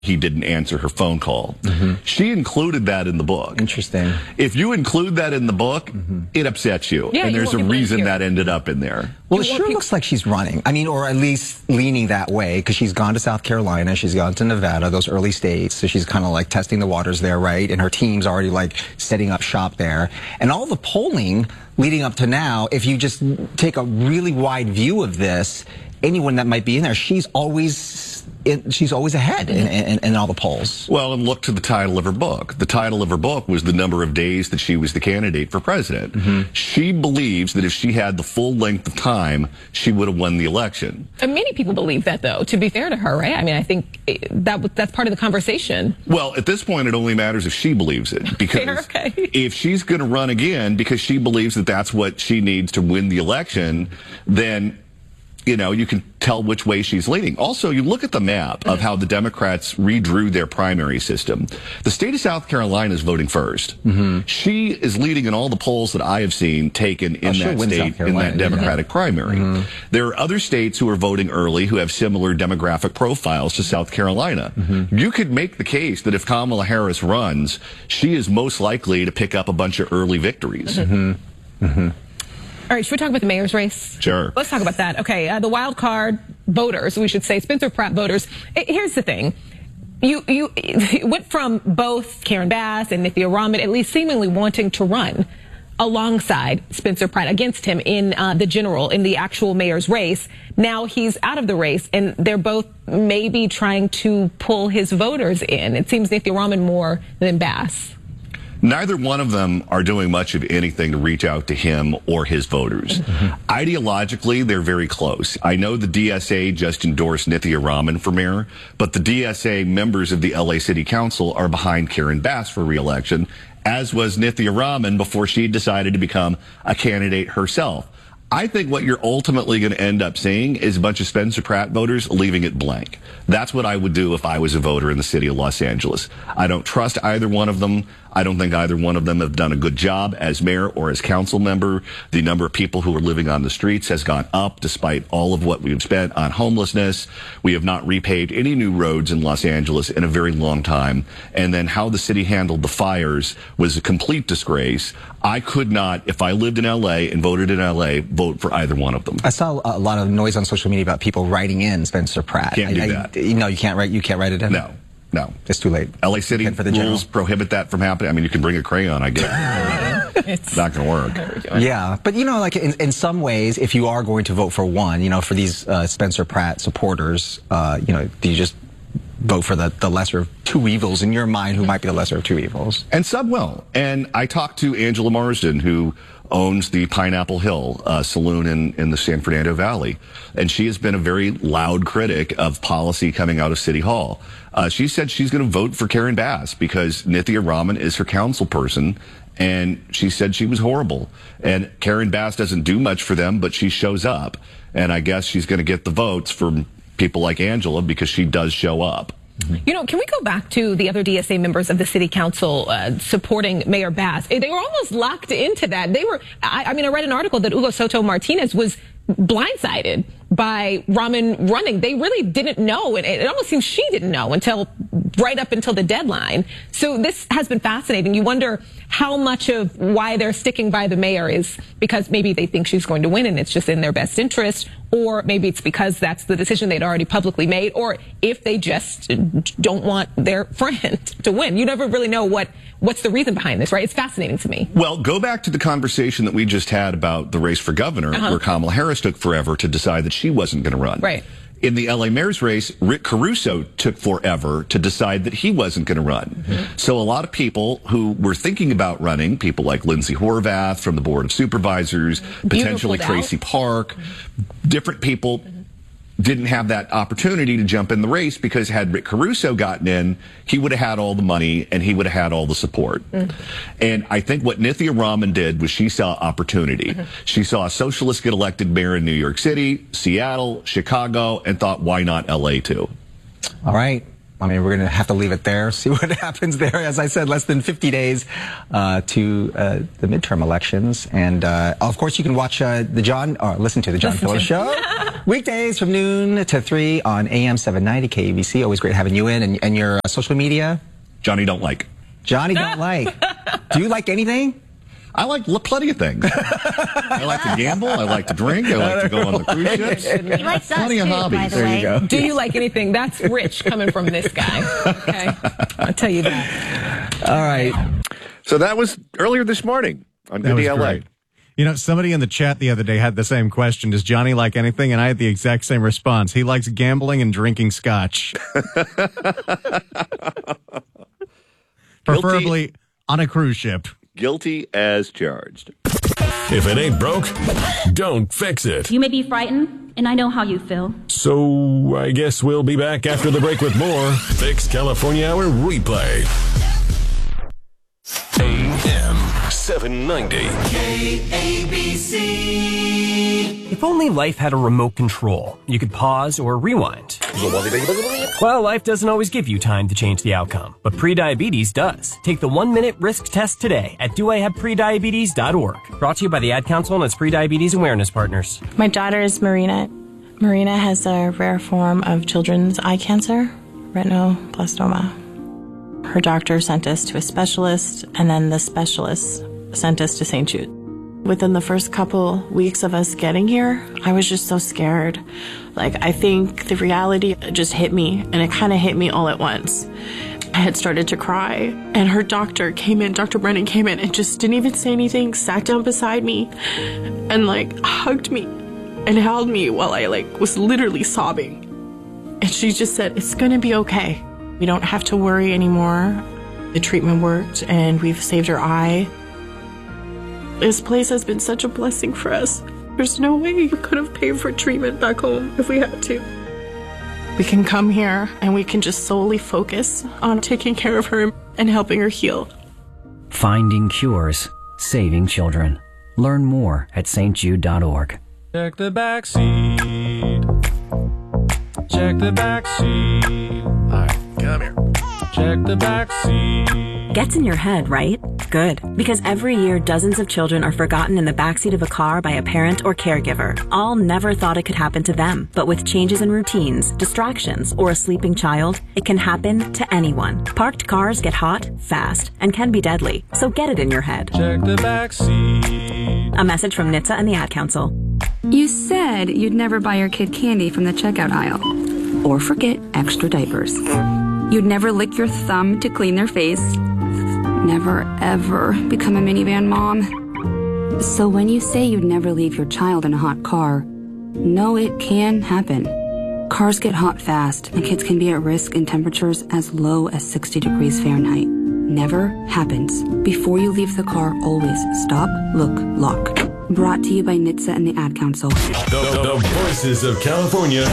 he didn't answer her phone call. She included that in the book. Interesting. If you include that in the book, it upsets you. Yeah, and there's a reason that ended up in there. Well, it sure looks like she's running. I mean, or at least leaning that way, because she's gone to South Carolina, she's gone to Nevada, those early states, so she's kind of like testing the waters there, right? And her team's already like setting up shop there. And all the polling leading up to now, if you just take a really wide view of this, anyone that might be in there, she's always ahead in all the polls. Well, and look to the title of her book. The title of her book was the number of days that she was the candidate for president. She believes that if she had the full length of time, she would have won the election. And many people believe that, though, to be fair to her, right? I mean, I think that's part of the conversation. Well, at this point, it only matters if she believes it. Because if she's going to run again because she believes that that's what she needs to win the election, then you know, you can tell which way she's leaning. Also, you look at the map of how the Democrats redrew their primary system. The state of South Carolina is voting first. She is leading in all the polls that I have seen taken in that state, in that Democratic primary. There are other states who are voting early who have similar demographic profiles to South Carolina. You could make the case that if Kamala Harris runs, she is most likely to pick up a bunch of early victories. All right, should we talk about the mayor's race? Sure. Let's talk about that. Okay, the wild card voters, we should say, Spencer Pratt voters. Here's the thing. You went from both Karen Bass and Nithya Raman at least seemingly wanting to run alongside Spencer Pratt against him in the actual mayor's race. Now he's out of the race, and they're both maybe trying to pull his voters in. It seems Nithya Raman more than Bass. Neither one of them are doing much of anything to reach out to him or his voters. Ideologically, they're very close. I know the DSA just endorsed Nithya Raman for mayor, but the DSA members of the LA City Council are behind Karen Bass for re-election, as was Nithya Raman before she decided to become a candidate herself. I think what you're ultimately going to end up seeing is a bunch of Spencer Pratt voters leaving it blank. That's what I would do if I was a voter in the city of Los Angeles. I don't trust either one of them. I don't think either one of them have done a good job as mayor or as council member. The number of people who are living on the streets has gone up despite all of what we've spent on homelessness. We have not repaved any new roads in Los Angeles in a very long time. And then how the city handled the fires was a complete disgrace. I could not, if I lived in L.A. and voted in L.A., vote for either one of them. I saw a lot of noise on social media about people writing in Spencer Pratt. Can't do that. No, you can't write it in? No. It's too late. LA City rules prohibit that from happening. I mean, you can bring a crayon, I guess. It's not going to work. Yeah, but you know, like in some ways, if you are going to vote for one, you know, for these Spencer Pratt supporters, you know, do you just vote for the lesser of two evils in your mind? Who might be the lesser of two evils? And some will. And I talked to Angela Marsden, who owns the Pineapple Hill saloon in the San Fernando Valley. And she has been a very loud critic of policy coming out of City Hall. She said she's going to vote for Karen Bass because Nithya Raman is her council person. And she said she was horrible. And Karen Bass doesn't do much for them, but she shows up. And I guess she's going to get the votes from people like Angela because she does show up. You know, can we go back to the other DSA members of the city council supporting Mayor Bass? They were almost locked into that. They were, I mean, I read an article that Hugo Soto Martinez was blindsided by Raman running. They really didn't know, and it almost seems she didn't know until right up until the deadline. So this has been fascinating. You wonder how much of why they're sticking by the mayor is because maybe they think she's going to win and it's just in their best interest, or maybe it's because that's the decision they'd already publicly made, or if they just don't want their friend to win. You never really know what's the reason behind this, right? It's fascinating to me. Well, go back to the conversation that we just had about the race for governor, where Kamala Harris took forever to decide that she wasn't going to run. Right. In the LA mayor's race, Rick Caruso took forever to decide that he wasn't going to run. So a lot of people who were thinking about running, people like Lindsay Horvath from the Board of Supervisors, potentially Tracy Park, different people didn't have that opportunity to jump in the race because had Rick Caruso gotten in, he would have had all the money and he would have had all the support. And I think what Nithya Raman did was she saw opportunity. She saw a socialist get elected mayor in New York City, Seattle, Chicago, and thought, why not LA too? All right. I mean, we're going to have to leave it there, see what happens there. As I said, less than 50 days to the midterm elections. And, of course, you can watch listen to the John Phillips Show Weekdays from noon to 3 on AM 790 KABC. Always great having you in. And your social media? Johnny don't like. Johnny don't like. Do you like anything? I like plenty of things. I like to gamble. I like to drink. I like to go on the cruise ships. He likes us Plenty of too, hobbies. by the There way. you go. Do you like anything? That's rich coming from this guy. Okay, I'll tell you that. All right. So that was earlier this morning on That was DLA. great. You know, somebody in the chat the other day had the same question. Does Johnny like anything? And I had the exact same response. He likes gambling and drinking scotch. Preferably on a cruise ship. Guilty as charged. If it ain't broke, don't fix it. You may be frightened, and I know how you feel. So I guess we'll be back after the break with more Fix California Hour replay. AM 790. If only life had a remote control, you could pause or rewind. Well, life doesn't always give you time to change the outcome, but prediabetes does. Take the 1-minute risk test today at doihaveprediabetes.org. Brought to you by the Ad Council and its prediabetes awareness partners. My daughter is Marina. Marina has a rare form of children's eye cancer, retinoblastoma. Her doctor sent us to a specialist, and then the specialist sent us to St. Jude. Within the first couple weeks of us getting here, I was just so scared. I think the reality just hit me, and it kind of hit me all at once. I had started to cry, and her doctor came in, Dr. Brennan came in, and just didn't even say anything, sat down beside me, and hugged me and held me while I was literally sobbing. And she just said, "It's gonna be okay. We don't have to worry anymore. The treatment worked, and we've saved her eye." This place has been such a blessing for us. There's no way we could have paid for treatment back home if we had to. We can come here and we can just solely focus on taking care of her and helping her heal. Finding cures, saving children. Learn more at stjude.org. Check the back seat. Check the back seat. All right, come here. Check the back seat. Gets in your head, right? Good. Because every year, dozens of children are forgotten in the backseat of a car by a parent or caregiver. All never thought it could happen to them. But with changes in routines, distractions, or a sleeping child, it can happen to anyone. Parked cars get hot, fast, and can be deadly. So get it in your head. Check the back seat. A message from NHTSA and the Ad Council. You said you'd never buy your kid candy from the checkout aisle. Or forget extra diapers. You'd never lick your thumb to clean their face. Never, ever become a minivan mom. So when you say you'd never leave your child in a hot car, no, it can happen. Cars get hot fast, and kids can be at risk in temperatures as low as 60 degrees Fahrenheit. Never happens. Before you leave the car, always stop, look, lock. Brought to you by NHTSA and the Ad Council. The voices of California.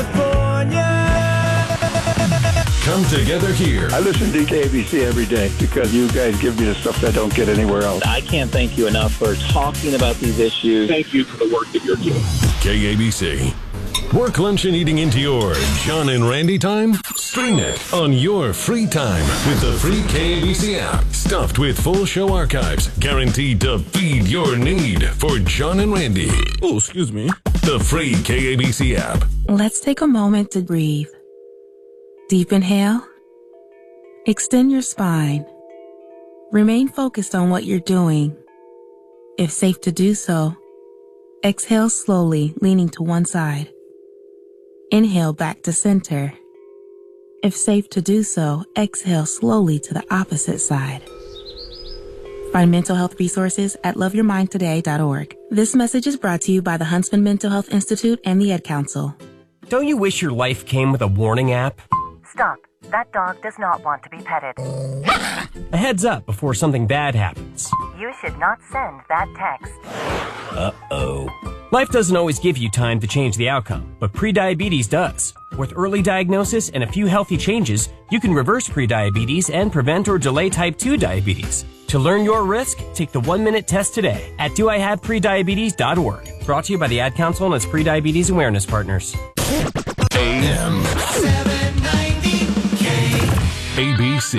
Come together here. I listen to KABC every day because you guys give me the stuff that I don't get anywhere else. I can't thank you enough for talking about these issues. Thank you for the work that you're doing. KABC. Work, lunch, and eating into your John and Randy time? Stream it on your free time with the free KABC app. Stuffed with full show archives, guaranteed to feed your need for John and Randy. Oh, excuse me. The free KABC app. Let's take a moment to breathe. Deep inhale. Extend your spine. Remain focused on what you're doing. If safe to do so, exhale slowly, leaning to one side. Inhale back to center. If safe to do so, exhale slowly to the opposite side. Find mental health resources at loveyourmindtoday.org. This message is brought to you by the Huntsman Mental Health Institute and the Ad Council. Don't you wish your life came with a warning app? Stop. That dog does not want to be petted. A heads up before something bad happens. You should not send that text. Uh-oh. Life doesn't always give you time to change the outcome, but prediabetes does. With early diagnosis and a few healthy changes, you can reverse prediabetes and prevent or delay type 2 diabetes. To learn your risk, take the 1-minute test today at doihaveprediabetes.org. Brought to you by the Ad Council and its prediabetes awareness partners. AM 790 KABC.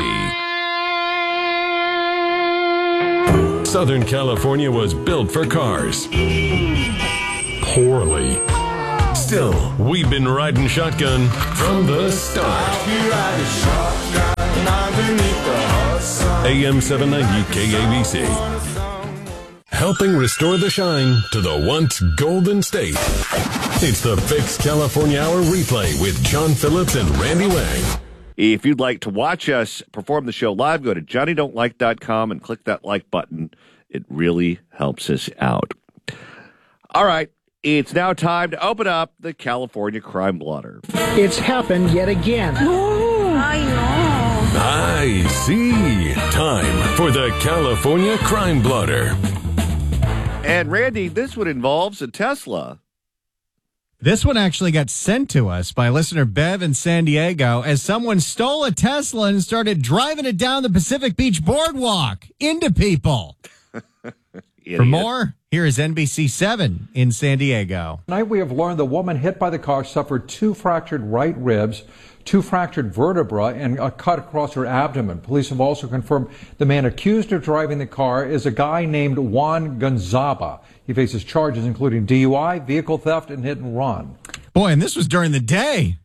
Southern California was built for cars. Poorly. Still, we've been riding shotgun from the start. AM 790 KABC. Helping restore the shine to the once golden state. It's the Fix California Hour replay with John Phillips and Randy Wang. If you'd like to watch us perform the show live, go to johnnydon'tlike.com and click that like button. It really helps us out. All right, it's now time to open up the California Crime Blotter. It's happened yet again. I know. I see. Time for the California Crime Blotter. And Randy, this one involves a Tesla. This one actually got sent to us by listener Bev in San Diego as someone stole a Tesla and started driving it down the Pacific Beach Boardwalk into people. For more, here is NBC 7 in San Diego. Tonight we have learned the woman hit by the car suffered 2 fractured right ribs, 2 fractured vertebrae, and a cut across her abdomen. Police have also confirmed the man accused of driving the car is a guy named Juan Gonzaba. He faces charges including DUI, vehicle theft, and hit and run. Boy, and this was during the day.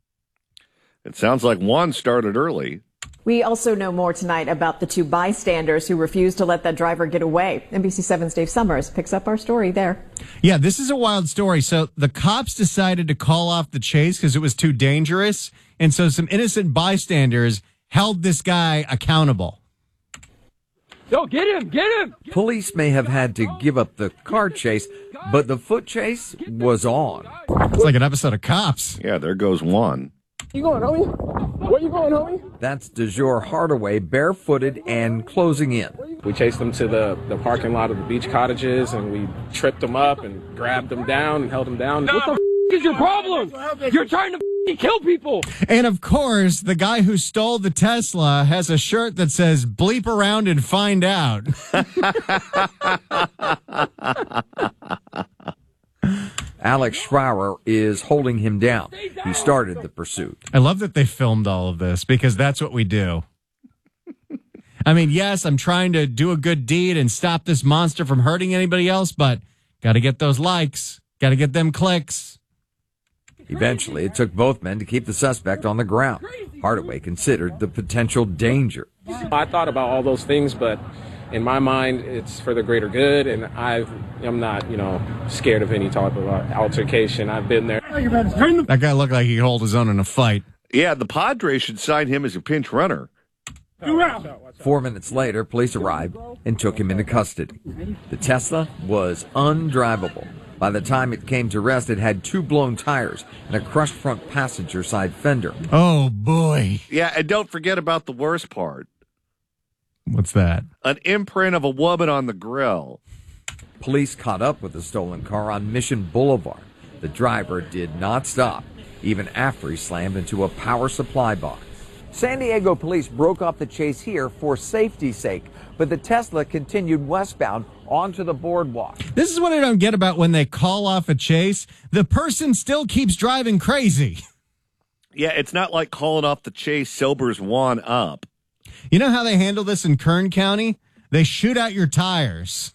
It sounds like Juan started early. We also know more tonight about the 2 bystanders who refused to let that driver get away. NBC 7's Dave Summers picks up our story there. Yeah, this is a wild story. So the cops decided to call off the chase because it was too dangerous. And so some innocent bystanders held this guy accountable. Yo, get him! Get him! Police may have had to give up the car chase, but the foot chase was on. It's like an episode of Cops. Yeah, there goes Juan. You going, homie? Where you going, homie? That's DeJour Hardaway, barefooted and closing in. We chased them to the parking lot of the beach cottages, and we tripped them up and grabbed them down and held them down. What the is your problem? You're trying to kill people. And of course, the guy who stole the Tesla has a shirt that says bleep around and find out. Alex Schreier is holding him down. He started the pursuit. I love that they filmed all of this because that's what we do. I mean, yes, I'm trying to do a good deed and stop this monster from hurting anybody else, but got to get those likes, got to get them clicks. Eventually, it took both men to keep the suspect on the ground. Hardaway considered the potential danger. I thought about all those things, but in my mind, it's for the greater good, and I'm not, scared of any type of altercation. I've been there. That guy looked like he could hold his own in a fight. Yeah, the Padres should sign him as a pinch runner. 4 minutes later, police arrived and took him into custody. The Tesla was undrivable. By the time it came to rest, it had 2 blown tires and a crushed front passenger side fender. Oh, boy. Yeah, and don't forget about the worst part. What's that? An imprint of a woman on the grill. Police caught up with the stolen car on Mission Boulevard. The driver did not stop, even after he slammed into a power supply box. San Diego police broke off the chase here for safety's sake, but the Tesla continued westbound onto the boardwalk. This is what I don't get about when they call off a chase. The person still keeps driving crazy. Yeah, it's not like calling off the chase sobers Juan up. You know how they handle this in Kern County? They shoot out your tires.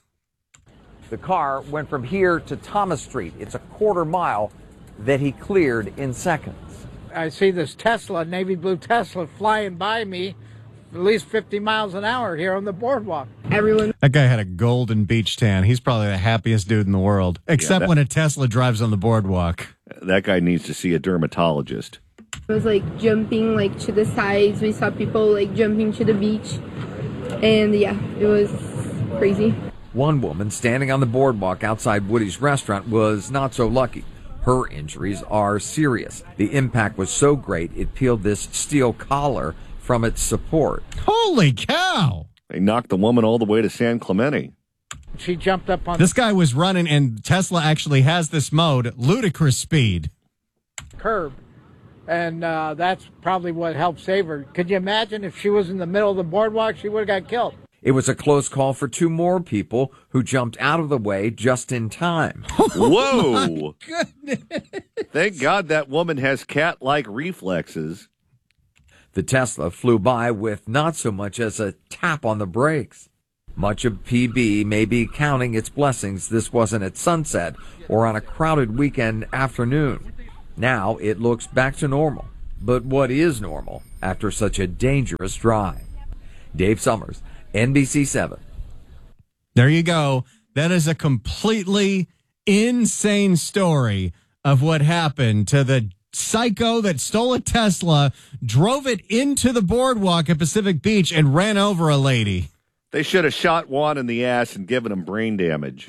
The car went from here to Thomas Street. It's a quarter mile that he cleared in seconds. I see this Tesla, navy blue Tesla, flying by me at least 50 miles an hour here on the boardwalk. That guy had a golden beach tan. He's probably the happiest dude in the world, except when a Tesla drives on the boardwalk. That guy needs to see a dermatologist. It was like jumping to the sides. We saw people jumping to the beach. And yeah, it was crazy. One woman standing on the boardwalk outside Woody's restaurant was not so lucky. Her injuries are serious. The impact was so great it peeled this steel collar from its support. Holy cow! They knocked the woman all the way to San Clemente. She jumped up on this guy was running, and Tesla actually has this mode, ludicrous speed. Curb. And that's probably what helped save her. Could you imagine if she was in the middle of the boardwalk, she would have got killed. It was a close call for 2 more people who jumped out of the way just in time. Whoa! My goodness. Thank God that woman has cat-like reflexes. The Tesla flew by with not so much as a tap on the brakes. Much of PB may be counting its blessings this wasn't at sunset or on a crowded weekend afternoon. Now it looks back to normal. But what is normal after such a dangerous drive? Dave Summers, NBC7. There you go. That is a completely insane story of what happened to the psycho that stole a Tesla, drove it into the boardwalk at Pacific Beach, and ran over a lady. They should have shot Juan in the ass and given him brain damage.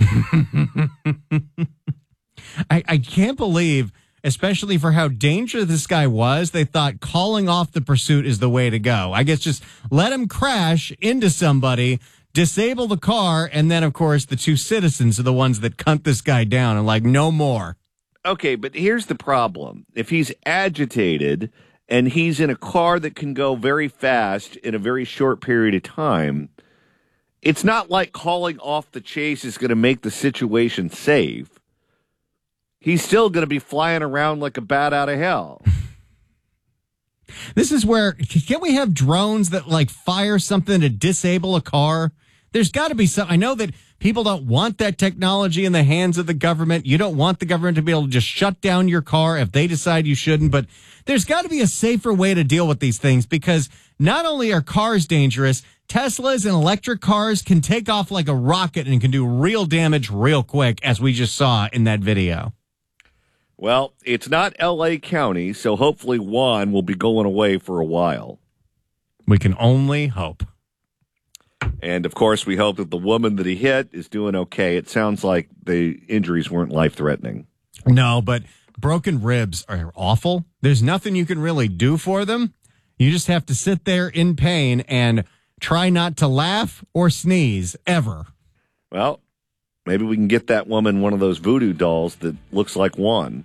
I can't believe, especially for how dangerous this guy was, they thought calling off the pursuit is the way to go. I guess just let him crash into somebody, disable the car, and then, of course, the two citizens are the ones that cunt this guy down and like, no more. Okay, but here's the problem. If he's agitated and he's in a car that can go very fast in a very short period of time, it's not like calling off the chase is going to make the situation safe. He's still going to be flying around like a bat out of hell. This is where, can't we have drones that like fire something to disable a car? There's got to be some. I know that people don't want that technology in the hands of the government. You don't want the government to be able to just shut down your car if they decide you shouldn't. But there's got to be a safer way to deal with these things, because not only are cars dangerous, Teslas and electric cars can take off like a rocket and can do real damage real quick, as we just saw in that video. Well, it's not L.A. County, so hopefully Juan will be going away for a while. We can only hope. And, of course, we hope that the woman that he hit is doing okay. It sounds like the injuries weren't life-threatening. No, but broken ribs are awful. There's nothing you can really do for them. You just have to sit there in pain and try not to laugh or sneeze ever. Well, maybe we can get that woman one of those voodoo dolls that looks like Juan.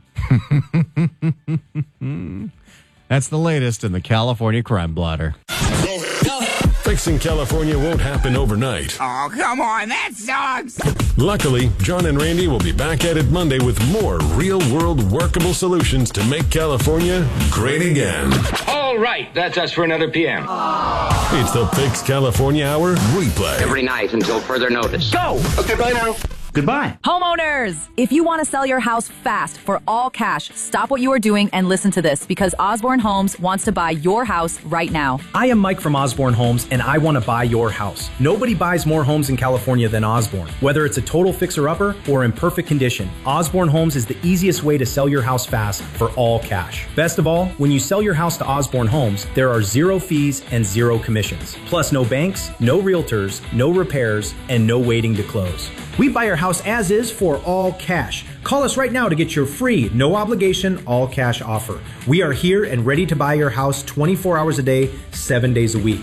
That's the latest in the California Crime Blotter. Fixing California won't happen overnight. Oh, come on, that sucks! Luckily, John and Randy will be back at it Monday with more real-world workable solutions to make California great again. All right, that's us for another PM. It's the Fix California Hour replay. Every night until further notice. Go! Okay, bye now. Goodbye. Homeowners, if you want to sell your house fast for all cash, stop what you are doing and listen to this, because Osborne Homes wants to buy your house right now. I am Mike from Osborne Homes, and I want to buy your house. Nobody buys more homes in California than Osborne. Whether it's a total fixer-upper or in perfect condition, Osborne Homes is the easiest way to sell your house fast for all cash. Best of all, when you sell your house to Osborne Homes, there are 0 fees and 0 commissions. Plus no banks, no realtors, no repairs, and no waiting to close. We buy your house as is for all cash. Call us right now to get your free, no obligation, all cash offer. We are here and ready to buy your house 24 hours a day, 7 days a week.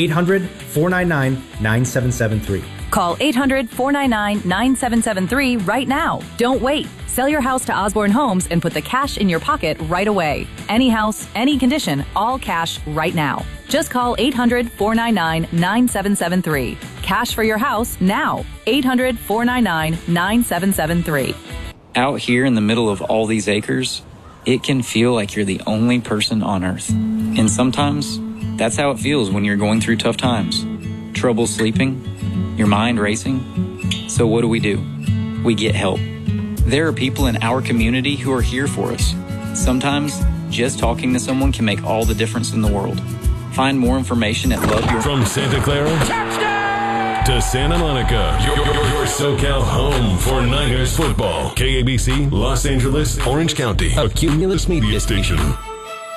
800-499-9773. Call 800-499-9773 right now. Don't wait. Sell your house to Osborne Homes and put the cash in your pocket right away. Any house, any condition, all cash right now. Just call 800-499-9773. Cash for your house now. 800-499-9773. Out here in the middle of all these acres, it can feel like you're the only person on Earth. And sometimes, that's how it feels when you're going through tough times. Trouble sleeping, your mind racing. So what do? We get help. There are people in our community who are here for us. Sometimes, just talking to someone can make all the difference in the world. Find more information at Love Your... From Santa Clara to Santa Monica, your SoCal home for Niners football. KABC, Los Angeles, Orange County, a Cumulus media station.